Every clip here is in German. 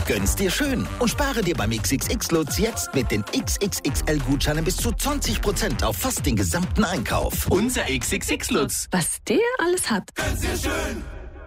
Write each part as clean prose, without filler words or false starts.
Gönn's dir schön und spare dir beim XXX-Lutz jetzt mit den XXXL-Gutscheinen bis zu 20% auf fast den gesamten Einkauf. Unser XXX-Lutz. Was der alles hat. Gönn's dir schön.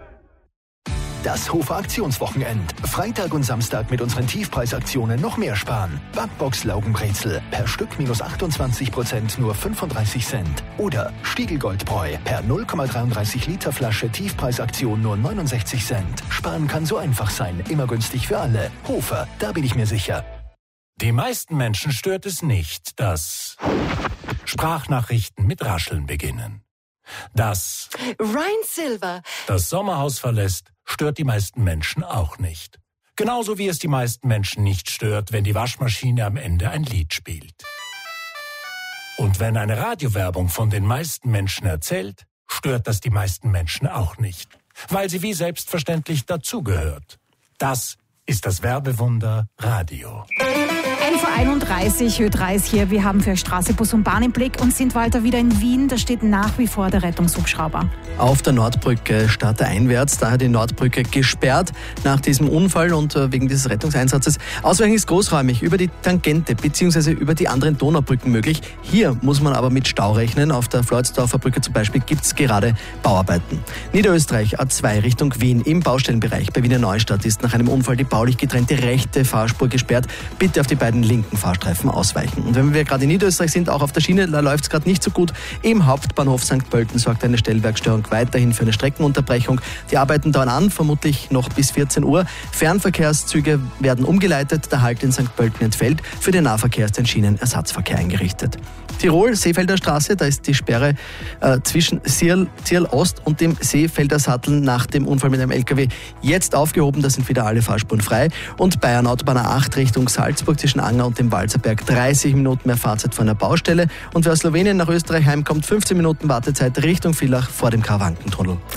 Das Hofer Aktionswochenend. Freitag und Samstag mit unseren Tiefpreisaktionen noch mehr sparen. Backbox Laugenbrezel per Stück -28%, nur 35 Cent. Oder Stiegelgoldbräu per 0,33 Liter Flasche Tiefpreisaktion nur 69 Cent. Sparen kann so einfach sein, immer günstig für alle. Hofer, da bin ich mir sicher. Die meisten Menschen stört es nicht, dass Sprachnachrichten mit Rascheln beginnen. Dass Ryan Silver das Sommerhaus verlässt, stört die meisten Menschen auch nicht. Genauso wie es die meisten Menschen nicht stört, wenn die Waschmaschine am Ende ein Lied spielt. Und wenn eine Radiowerbung von den meisten Menschen erzählt, stört das die meisten Menschen auch nicht, weil sie wie selbstverständlich dazugehört. Das ist das Werbewunder Radio. 11.31 Uhr, Ö3 ist hier. Wir haben für Straße, Bus und Bahn im Blick und sind weiter wieder in Wien. Da steht nach wie vor der Rettungshubschrauber. Auf der Nordbrücke startereinwärts, daher die Nordbrücke gesperrt nach diesem Unfall und wegen dieses Rettungseinsatzes. Ausweichen ist großräumig über die Tangente bzw. über die anderen Donaubrücken möglich. Hier muss man aber mit Stau rechnen. Auf der Floridsdorfer Brücke zum Beispiel gibt es gerade Bauarbeiten. Niederösterreich A2 Richtung Wien im Baustellenbereich bei Wiener Neustadt ist nach einem Unfall die baulich getrennte rechte Fahrspur gesperrt. Bitte auf die beiden linken Fahrstreifen ausweichen. Und wenn wir gerade in Niederösterreich sind, auch auf der Schiene, da läuft es gerade nicht so gut. Im Hauptbahnhof St. Pölten sorgt eine Stellwerkstörung weiterhin für eine Streckenunterbrechung. Die Arbeiten dauern an, vermutlich noch bis 14 Uhr. Fernverkehrszüge werden umgeleitet, der Halt in St. Pölten entfällt. Für den Nahverkehr ist ein Schienenersatzverkehr eingerichtet. Tirol, Seefelder Straße, da ist die Sperre zwischen Zierl Ost und dem Seefelder Sattel nach dem Unfall mit einem LKW jetzt aufgehoben. Da sind wieder alle Fahrspuren frei. Und Bayern Autobahn A8 Richtung Salzburg zwischen Anger und dem Walzerberg 30 Minuten mehr Fahrzeit von einer Baustelle. Und wer aus Slowenien nach Österreich heimkommt, 15 Minuten Wartezeit Richtung Villach vor dem Karawankentunnel.